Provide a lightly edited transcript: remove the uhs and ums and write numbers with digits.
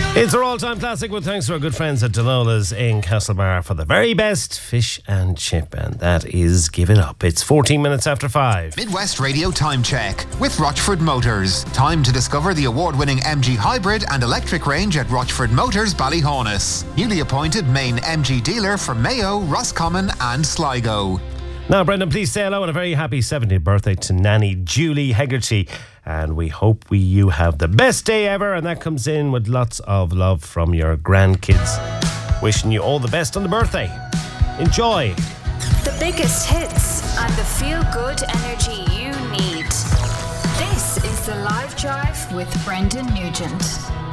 It's our all-time classic with thanks to our good friends at Delola's in Castlebar for the very best fish and chip, and that is Give It Up. It's 14 minutes after 5. Midwest Radio Time Check with Rochford Motors. Time to discover the award-winning MG hybrid and electric range at Rochford Motors Ballyhaunis. Newly appointed main MG dealer for Mayo, Roscommon and Sligo. Now, Brendan, please say hello and a very happy 70th birthday to Nanny Julie Hegarty. And we hope you have the best day ever. And that comes in with lots of love from your grandkids. Wishing you all the best on the birthday. Enjoy. The biggest hits and the feel-good energy you need. This is the Live Drive with Brendan Nugent.